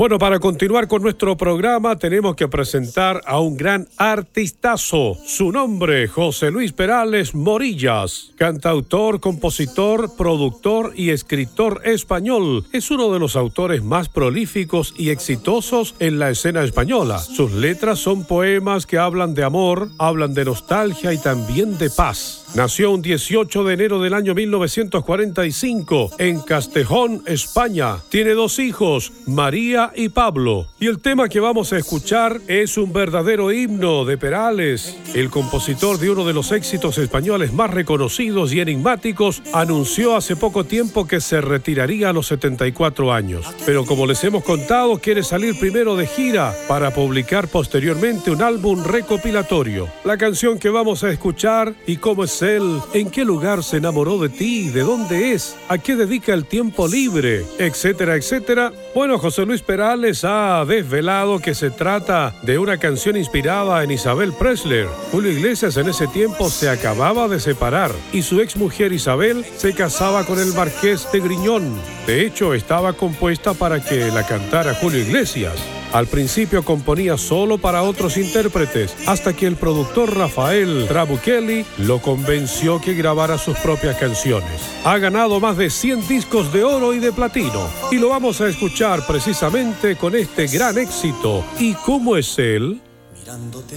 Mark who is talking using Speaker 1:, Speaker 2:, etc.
Speaker 1: Bueno, para continuar con nuestro programa tenemos que presentar a un gran artistazo. Su nombre, José Luis Perales Morillas, cantautor, compositor, productor y escritor español. Es uno de los autores más prolíficos y exitosos en la escena española. Sus letras son poemas que hablan de amor, hablan de nostalgia y también de paz. Nació un 18 de enero del año 1945 en Castejón, España. Tiene 2 hijos, María y Pablo. Y el tema que vamos a escuchar es un verdadero himno de Perales. El compositor de uno de los éxitos españoles más reconocidos y enigmáticos anunció hace poco tiempo que se retiraría a los 74 años. Pero como les hemos contado, quiere salir primero de gira para publicar posteriormente un álbum recopilatorio. La canción que vamos a escuchar y cómo es él, en qué lugar se enamoró de ti, de dónde es, a qué dedica el tiempo libre, etcétera, etcétera. Bueno, José Luis Perales ha desvelado que se trata de una canción inspirada en Isabel Presley. Julio Iglesias en ese tiempo se acababa de separar y su exmujer Isabel se casaba con el marqués de Griñón. De hecho, estaba compuesta para que la cantara Julio Iglesias. Al principio componía solo para otros intérpretes, hasta que el productor Rafael Trabuchelli lo convenció que grabara sus propias canciones. Ha ganado más de 100 discos de oro y de platino, y lo vamos a escuchar precisamente con este gran éxito. ¿Y cómo es él?